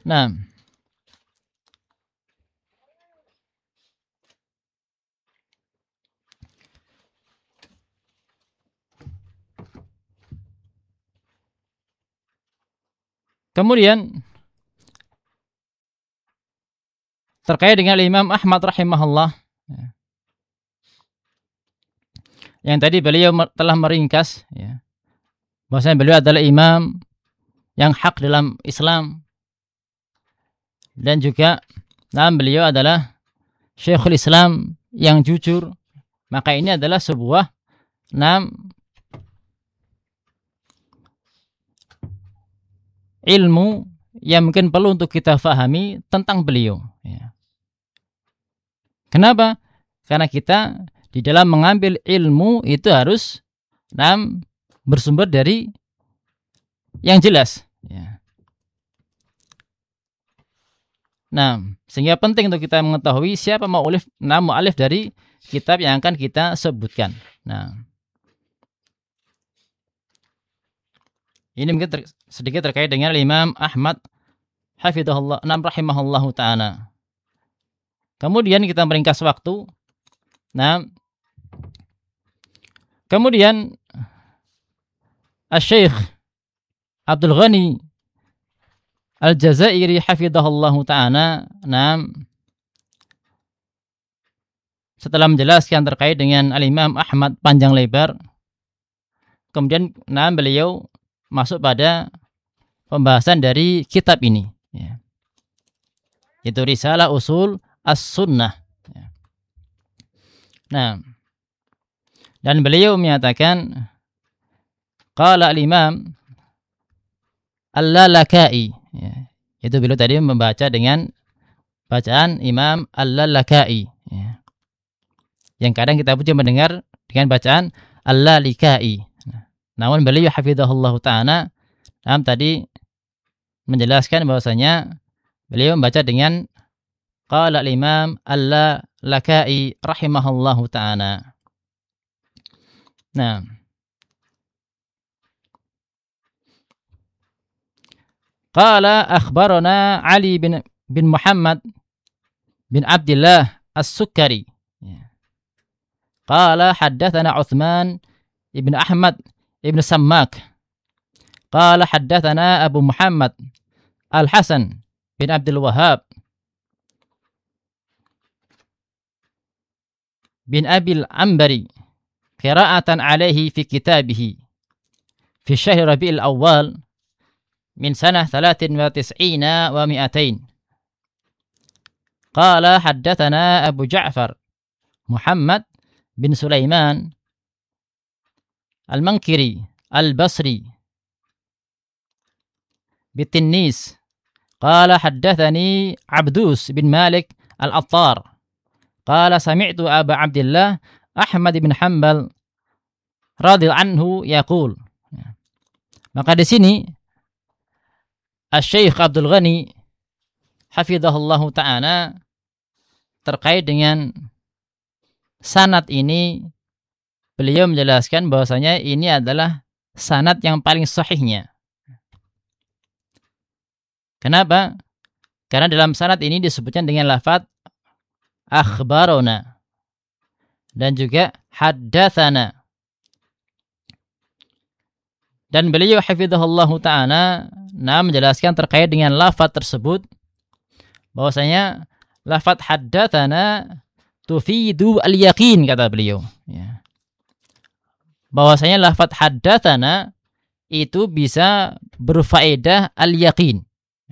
Nah, kemudian terkait dengan Imam Ahmad rahimahullah, yang tadi beliau telah meringkas, ya, bahwasanya beliau adalah imam yang hak dalam Islam, dan juga beliau adalah Syekhul Islam yang jujur. Maka ini adalah sebuah ilmu yang mungkin perlu untuk kita fahami tentang beliau, ya. Kenapa? Karena kita di dalam mengambil ilmu itu harus bersumber dari yang jelas, ya. Nah, sehingga penting untuk kita mengetahui siapa mu'allif dari kitab yang akan kita sebutkan. Nah, ini mungkin sedikit terkait dengan Imam Ahmad hafizahullah rahimahullahu ta'ala. Kemudian kita meringkas waktu. Nah, kemudian Asy-Syaikh Abdul Ghani Al-Jazairi hafizahullahu ta'ala, setelah menjelaskan terkait dengan Al-Imam Ahmad panjang lebar, kemudian beliau masuk pada pembahasan dari kitab ini, ya. Itu Risalah Usul As-Sunnah, ya. Nah, dan beliau menyatakan qala al-Imam Al-Lalaka'i, ya. Itu beliau tadi membaca dengan bacaan Imam Al-Lalaka'i, ya. Yang kadang kita pun mendengar dengan bacaan Al-Lalikai. Namun beliau hafizahullah ta'ala tadi menjelaskan bahwasanya beliau membaca dengan qala al-Imam Al-Lalakai rahimahullahu ta'ala. Nah, qala akhbarana Ali bin Muhammad bin Abdullah As-Sukkari. Qala haddatsana Utsman ibn Ahmad ibn Sammak. Qala haddatsana Abu Muhammad Al-Hasan bin Abdul Wahhab bin Abil Ambari qira'atan alaihi fi kitabihi fi syahr Rabi'il Awwal min sanah 93 wa 200. Qala haddatsana Abu Ja'far Muhammad bin Sulaiman Al-Mankiri Al-Basri Bitinnis. Qala haddathani Abdus bin Malik Al-Attar. Qala sami'tu Aba Abdillah Ahmad bin Hanbal radhiyallahu anhu yaqul. Maka di sini Asy-Syaikh Abdul Ghani hafizahullahu ta'ala terkait dengan sanad ini, beliau menjelaskan bahwasanya ini adalah sanad yang paling sahihnya. Kenapa? Karena dalam sanad ini disebutkan dengan lafaz akhbarona dan juga haddatsana. Dan beliau hafizahullahu ta'ala menjelaskan terkait dengan lafaz tersebut bahwasanya lafaz haddatsana tufidu al-yaqin, kata beliau, ya. Bahwasanya lafaz haddatsana itu bisa berfaedah al-yaqin.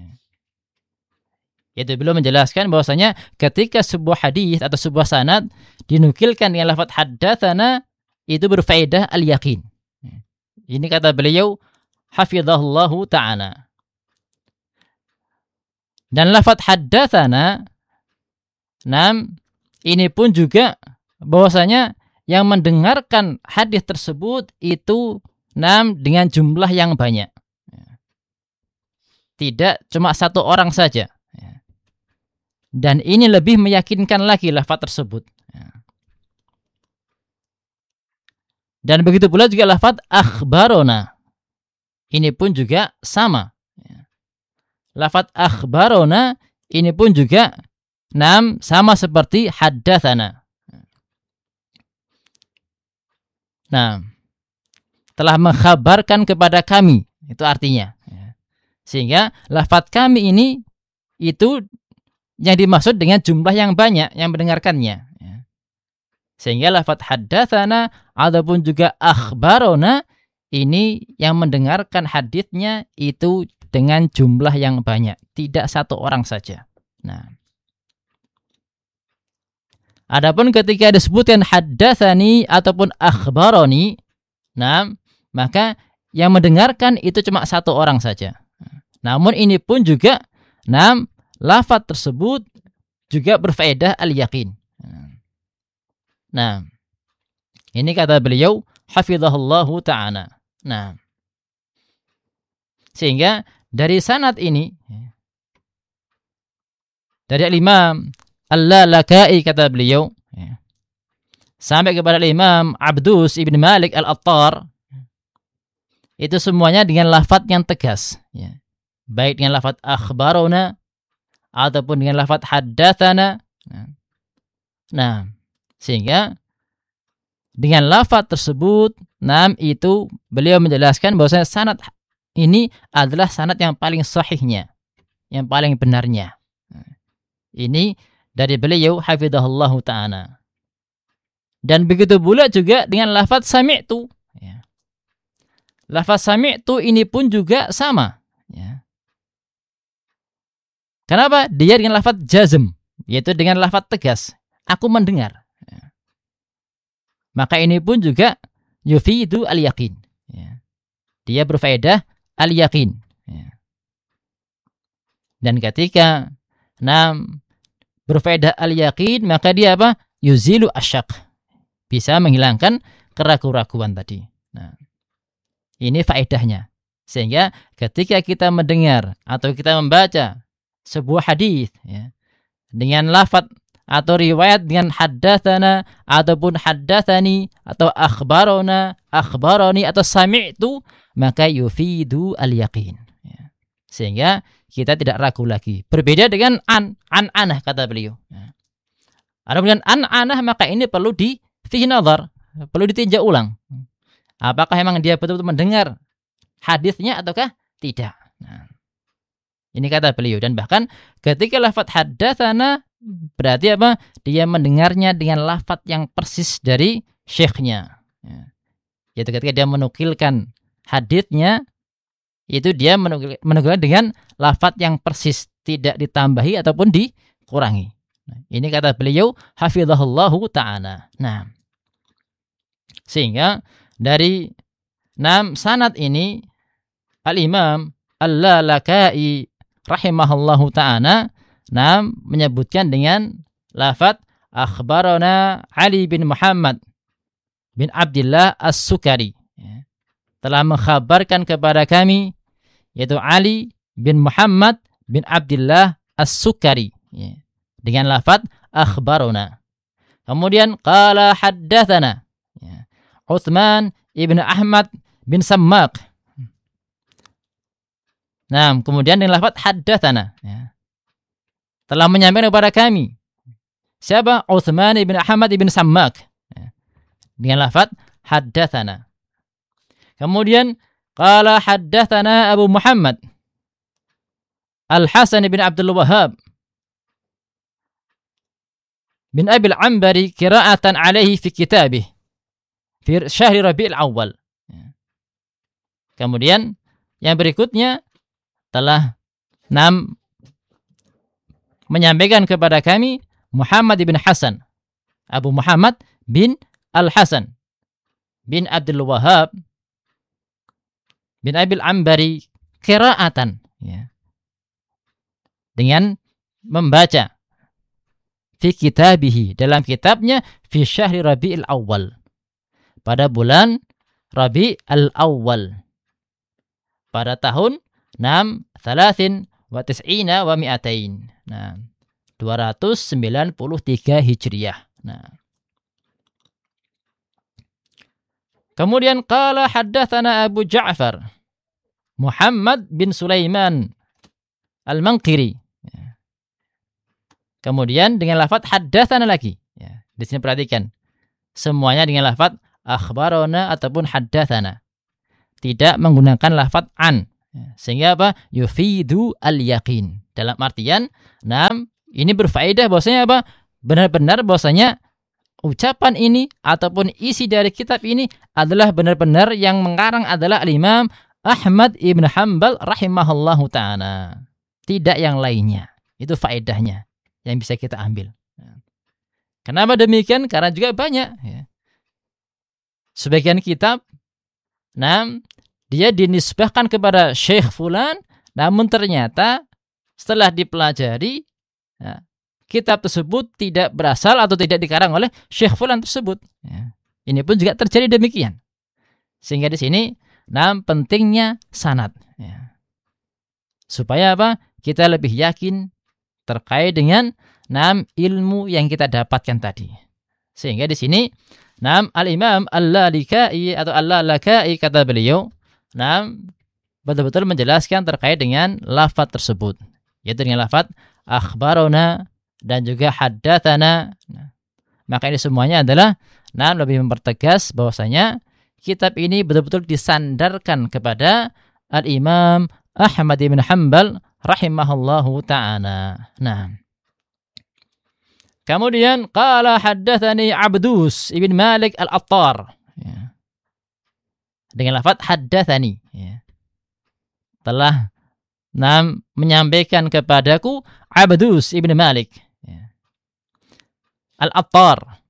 Yaitu beliau menjelaskan bahwasanya ketika sebuah hadis atau sebuah sanad dinukilkan dengan lafaz haddatsana itu berfaedah al-yaqin. Ini kata beliau hafizahullahu ta'ala. Dan lafaz haddatsana ini pun juga bahwasanya yang mendengarkan hadis tersebut itu dengan jumlah yang banyak. Tidak cuma satu orang saja. Dan ini lebih meyakinkan lagi lafaz tersebut. Dan begitu pula juga lafaz akhbarona. Ini pun juga sama. lafaz akhbarona ini pun juga sama seperti haddatsana. Nah, telah mengkhabarkan kepada kami, itu artinya. Sehingga lafaz kami ini itu yang dimaksud dengan jumlah yang banyak yang mendengarkannya. Sehingga lafaz haddatsana ataupun juga akhbarona ini yang mendengarkan haditsnya itu dengan jumlah yang banyak, tidak satu orang saja. Nah, adapun ketika disebutkan haddatsani ataupun akhbaroni, maka yang mendengarkan itu cuma satu orang saja. Namun ini pun juga lafaz tersebut juga berfaedah al-yaqin. Nah, ini kata beliau hafizahullahu ta'ala. Nah, sehingga dari sanad ini dari Imam Al-Lalaka'i kata beliau sampai kepada Imam Abdus ibn Malik Al-Attar, itu semuanya dengan lafaz yang tegas, baik dengan lafaz akhbarona ataupun dengan lafaz haddatsana. Nah, sehingga dengan lafaz tersebut, itu beliau menjelaskan bahwasanya sanad ini adalah sanad yang paling sahihnya, yang paling benarnya. Ini dari beliau hafizahullahu ta'ala. Dan begitu pula juga dengan lafaz sami'tu. Lafaz sami'tu ini pun juga sama. Kenapa? Dia dengan lafaz jazm, yaitu dengan lafaz tegas. Aku mendengar. Maka ini pun juga yufidu al-yaqin. Dia berfaedah al-yaqin. Dan ketika berfaedah al-yaqin, maka dia apa? Yuzilu asyak. Bisa menghilangkan keraguan-raguan tadi. Nah, ini faedahnya. Sehingga ketika kita mendengar atau kita membaca sebuah hadis dengan lafaz atau riwayat dengan haddatsana ataupun haddatsani atau akhbarona, akhbaroni atau sami'tu, maka yufidu al-yaqin. Sehingga kita tidak ragu lagi. Berbeda dengan an-anah kata beliau. Adapun an-anah maka ini perlu fihi nazar, perlu ditinjau ulang. Apakah memang dia betul-betul mendengar hadisnya ataukah tidak? Nah, ini kata beliau. Dan bahkan ketika lafaz haddatsana berarti apa? Dia mendengarnya dengan lafaz yang persis dari syekhnya. Yaitu ketika dia menukilkan haditsnya, itu dia menukilkan dengan lafaz yang persis, tidak ditambahi ataupun dikurangi. Ini kata beliau hafizahullahu ta'ala. Nah, sehingga dari sanad ini Al-Imam Al-Lalaka'i rahimahullahu ta'ala menyebutkan dengan lafaz akhbarana Ali bin Muhammad bin Abdullah As-Sukari, telah mengkhabarkan kepada kami, yaitu Ali bin Muhammad bin Abdullah As-Sukari, dengan lafaz akhbarana. Kemudian qala haddatsana Utsman ibn Ahmad bin Sammaq. Nah, kemudian dengan lafaz haddatsana, telah menyampaikan kepada kami. Siapa? Utsman ibn Ahmad ibn Sammaq. Dengan lafaz haddatsana. Kemudian qala haddatsana Abu Muhammad Al-Hasan bin Abdul Wahhab bin Abi al-Anbari qira'atan alaihi fi kitabih fi syahr Rabiul Awal. Kemudian yang berikutnya telah menyampaikan kepada kami Muhammad bin Hasan, Abu Muhammad bin Al-Hasan bin Abdul Wahhab bin Abil Ambari qira'atan, dengan membaca fi kitabihi, dalam kitabnya fi syahri Rabiul Awal, pada bulan Rabiul Awal, pada tahun 93 wa mi'atain. Nah, 293 Hijriah. Nah. Kemudian qala haddatsana Abu Ja'far Muhammad bin Sulaiman Al-Manqiri. Kemudian dengan lafaz haddatsana lagi. Di sini perhatikan. Semuanya dengan lafaz akhbarana ataupun haddatsana. Tidak menggunakan lafaz an. Sehingga apa? Yufidu al-yaqin. Dalam artian, ini berfaedah bahwasanya apa? Benar-benar bahwasanya ucapan ini ataupun isi dari kitab ini adalah benar-benar yang mengarang adalah Al-Imam Ahmad ibn Hanbal rahimahullahu ta'ala. Tidak yang lainnya. Itu faedahnya yang bisa kita ambil. Kenapa demikian? Karena juga banyak. Sebagian kitab, dia dinisbahkan kepada Syekh Fulan, namun ternyata setelah dipelajari, kitab tersebut tidak berasal atau tidak dikarang oleh Syekh Fulan tersebut. Ini pun juga terjadi demikian. Sehingga di sini, pentingnya sanad. Supaya apa? Kita lebih yakin terkait dengan ilmu yang kita dapatkan tadi. Sehingga di sini Al-Imam Al-Lalikai atau Al-Lalakai kata beliau, betul-betul menjelaskan terkait dengan lafaz tersebut, yaitu dengan lafaz akhbarona dan juga haddatsana. Maka ini semuanya adalah lebih mempertegas bahwasanya kitab ini betul-betul disandarkan kepada Al-Imam Ahmad bin Hanbal rahimahullahu ta'ala. Kemudian qala haddatsani Abdus ibn Malik al-Attar. Dengan lafaz haddatsani. Telah menyampaikan kepadaku Abdus ibn Malik al-Attar.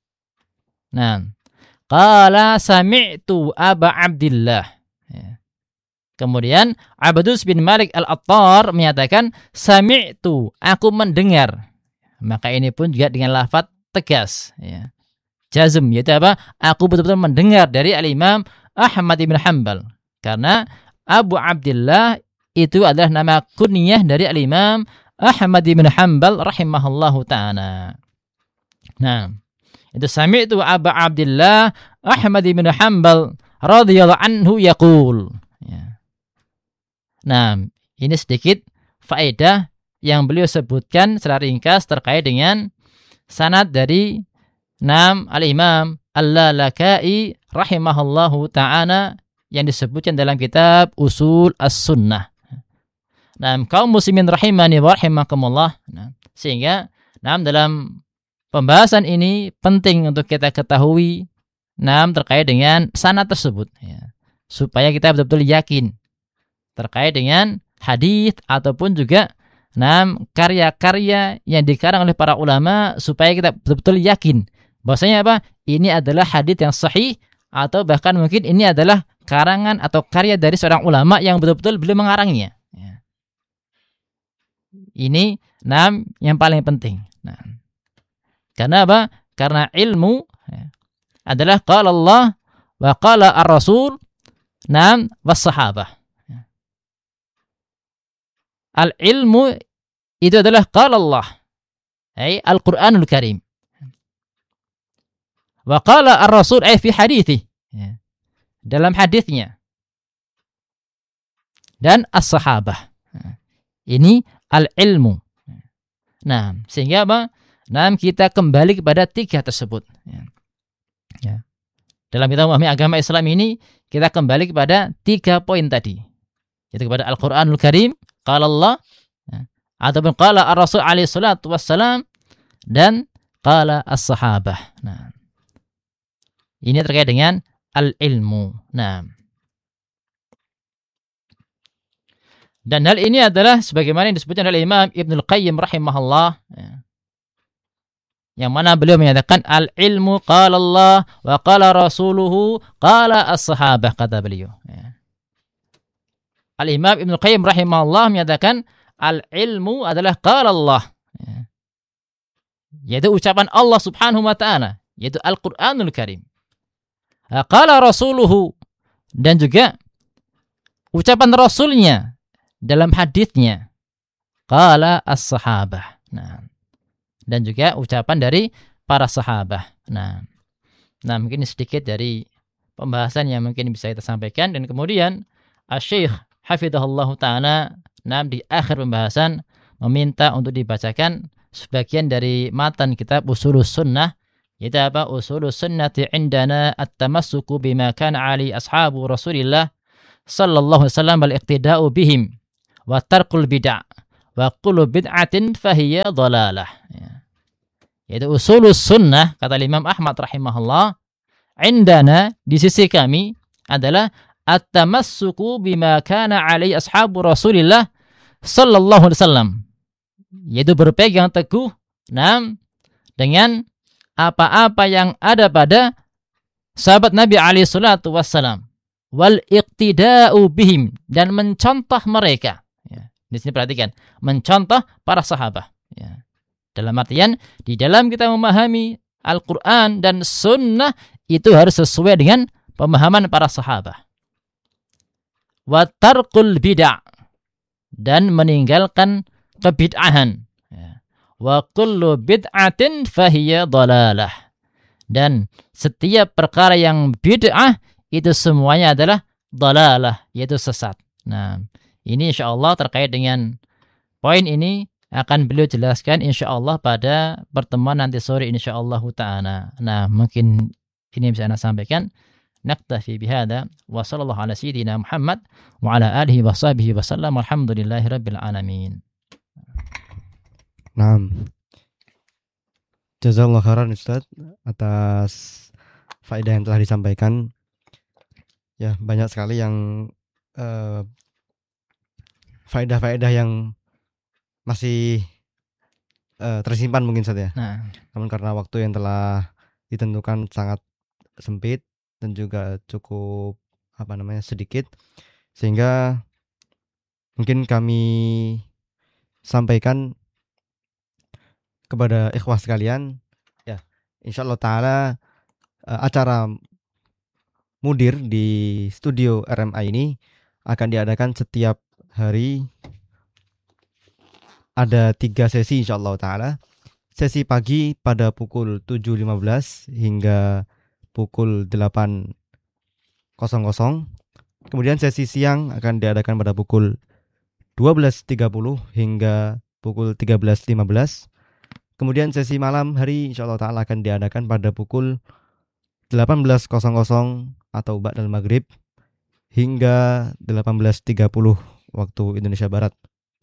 Qala sami'tu Aba Abdillah. Kemudian Abdus bin Malik al-Attar menyatakan sami'tu, aku mendengar. Maka ini pun juga dengan lafaz tegas, jazm, yaitu apa? Aku betul-betul mendengar dari Al-Imam Ahmad bin Hanbal. Karena Abu Abdillah itu adalah nama kunyah dari Al-Imam Ahmad bin Hanbal rahimahullahu ta'ala. Itu sami'tu Abu Abdillah Ahmad bin Hanbal radhiyallahu anhu yaqul. Ini sedikit faedah yang beliau sebutkan secara ringkas terkait dengan sanad dari Al-Imam Al-Lalakai rahimahullahu ta'ala yang disebutkan dalam kitab Usul As-Sunnah. Kaum muslimin rahimani wa rahimakumullah. Sehingga dalam pembahasan ini penting untuk kita ketahui terkait dengan sanad tersebut, supaya kita betul-betul yakin terkait dengan hadis ataupun juga karya-karya yang dikarang oleh para ulama, supaya kita betul-betul yakin bahwasanya apa? Ini adalah hadis yang sahih, atau bahkan mungkin ini adalah karangan atau karya dari seorang ulama yang betul-betul beliau mengarangnya. Ini yang paling penting. Karena apa? Karena ilmu adalah qala Allah wa qala ar-Rasul was sahabah. Al-ilmu itu adalah qala Allah, Al-Qur'anul Karim. Wa qala ar-Rasul fi hadithi, dalam hadisnya. Dan as-sahabah. Ini al-ilmu. Sehingga apa? Kita kembali kepada tiga tersebut. Dalam kita memahami agama Islam ini, kita kembali kepada 3 poin tadi. Yaitu kepada Al-Qur'anul Karim, qala Allah, ataupun qala ar-Rasul alaihi salatu wassalam, dan qala as-sahabah. Ini terkait dengan al-ilmu. Dan hal ini adalah sebagaimana yang disebutkan oleh Imam Ibnul Qayyim rahimahullah, yang mana beliau menyatakan al-ilmu qala Allah wa qala rasuluhu qala as-sahabah, kata beliau. Al-Imam Ibnul Qayyim rahimahullah menyatakan al-ilmu adalah qala Allah, yaitu ucapan Allah subhanahu wa ta'ala, yaitu Al-Qur'anul Karim. Qala rasuluhu, dan juga ucapan Rasulnya dalam hadisnya, qala as-sahabah. Dan juga ucapan dari para sahabah. Mungkin sedikit dari pembahasan yang mungkin bisa kita sampaikan. Dan kemudian Syekh hafidhahullah ta'ala di akhir pembahasan meminta untuk dibacakan sebagian dari matan kitab Ushulus Sunnah, yaitu apa? Ushulus Sunnati indana at-tamassuku bima kana ali ashabu Rasulillah sallallahu alaihi wasallam wal iqtida'u bihim wa tarkul bid'ah wa kullu bid'atin fahiya dhalalah. Yaitu Ushulus Sunnah, kata Imam Ahmad rahimahullah, indana, di sisi kami, adalah at-tamassuku bima kana alaihi ashabu Rasulillah sallallahu alaihi wasallam, yaitu berpegang teguh dengan apa-apa yang ada pada sahabat Nabi alaihi salatu wassalam, wal iqtida'u bihim, dan mencontoh mereka. Ya, di sini perhatikan, mencontoh para sahabat. Ya. Dalam artian, di dalam kita memahami Al-Quran dan Sunnah, itu harus sesuai dengan pemahaman para sahabat. Wa tarkul bid'ah, dan meninggalkan kebid'ahan. Wa kullu bid'atin fahiya dhalalah, dan setiap perkara yang bid'ah itu semuanya adalah dhalalah, yaitu sesat. Nah, ini insyaallah terkait dengan poin ini akan beliau jelaskan insyaallah pada pertemuan nanti sore insyaallah ta'ala. Nah, mungkin ini bisa Anda sampaikan. Naktafi bihada wa sallallahu ala sayyidina Muhammad wa ala alihi wa sahbihi wa sallam, alhamdulillahi rabbil alamin. Naam. Jazakallahu khairan Ustaz atas faedah yang telah disampaikan. Ya, banyak sekali yang faedah-faedah yang masih tersimpan mungkin Ustaz ya. Nah, namun karena waktu yang telah ditentukan sangat sempit dan juga cukup sedikit, sehingga mungkin kami sampaikan kepada ikhwah sekalian, ya, insyaallah taala acara Mudir di studio RMA ini akan diadakan setiap hari. Ada 3 sesi insyaallah taala. Sesi pagi pada pukul 7.15 hingga pukul 8.00. Kemudian sesi siang akan diadakan pada pukul 12.30 hingga pukul 13.15. Kemudian sesi malam hari insyaallah taala akan diadakan pada pukul 18.00 atau ba'dal maghrib hingga 18.30 waktu Indonesia Barat.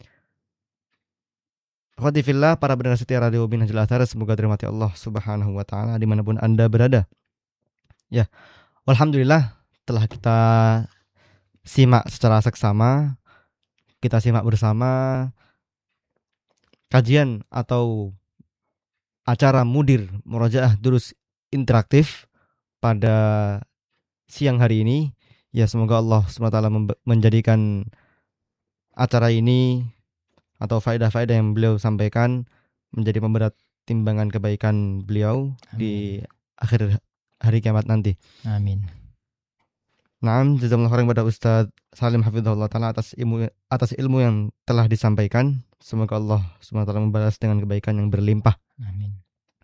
Akhwati fillah, para pendengar setia Radio Minhajul Athar, semoga dirahmati Allah Subhanahu wa taala dimanapun Anda berada. Ya, alhamdulillah telah kita simak secara seksama, kita simak bersama kajian atau acara Mudir Murojaah Durus Interaktif pada siang hari ini. Ya, semoga Allah SWT menjadikan acara ini atau faedah-faedah yang beliau sampaikan menjadi pemberat timbangan kebaikan beliau. Amin. Di akhir hari kiamat nanti. Amin. Naam, jazakallahu khairan kepada Ustaz Salim hafizahullah taala atas ilmu yang telah disampaikan. Semoga Allah SWT membalas dengan kebaikan yang berlimpah. Amin.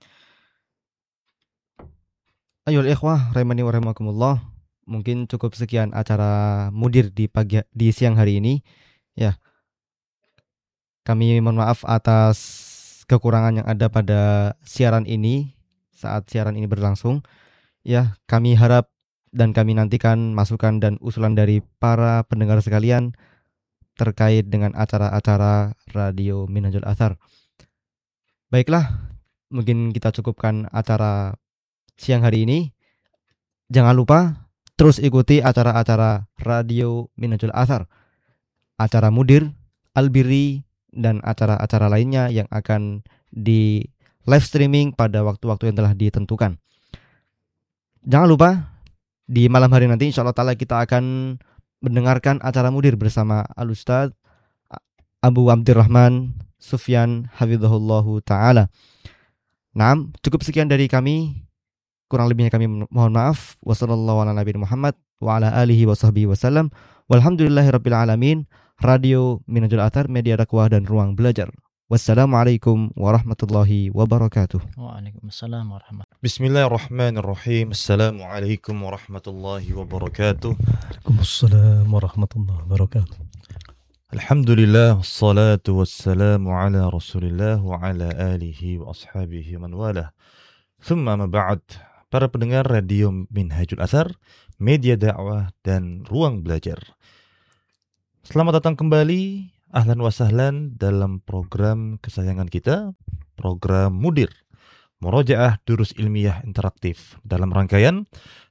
Ayoul ikhwah rahimani wa rahimakumullah. Mungkin cukup sekian acara Mudir di siang hari ini. Ya. Kami mohon maaf atas kekurangan yang ada pada siaran ini saat siaran ini berlangsung. Ya, kami harap dan kami nantikan masukan dan usulan dari para pendengar sekalian terkait dengan acara-acara Radio Minhajul Athar. Baiklah, mungkin kita cukupkan acara siang hari ini. Jangan lupa terus ikuti acara-acara Radio Minhajul Athar, acara Mudir, Albiri, dan acara-acara lainnya yang akan di live streaming pada waktu-waktu yang telah ditentukan. Jangan lupa di malam hari nanti insyaallah ta'ala kita akan mendengarkan acara Mudir bersama Al-Ustaz Abu Abdurrahman Sufyan hafizahullahu ta'ala. Nah, cukup sekian dari kami. Kurang lebihnya kami mohon maaf. Wassallallahu ala nabiyina Muhammad wa ala alihi wa sahbihi wasallam. Walhamdulillahirabbil alamin. Radio Minhajul Athar, media dakwah dan ruang belajar. Wassalamualaikum warahmatullahi wabarakatuh. Waalaikumsalam warahmatullahi wabarakatuh. Bismillahirrahmanirrahim. Assalamualaikum warahmatullahi wabarakatuh. Waalaikumsalam warahmatullahi wabarakatuh. Alhamdulillah, wassalatu wassalamu ala rasulillah wa ala alihi wa ashabihi man walah. Thumma ma ba'd. Para pendengar Radio Minhajul Athar, media dakwah dan ruang belajar. Selamat datang kembali, ahlan wa sahlan dalam program kesayangan kita, program Mudir, Murojaah Durus Ilmiah Interaktif dalam rangkaian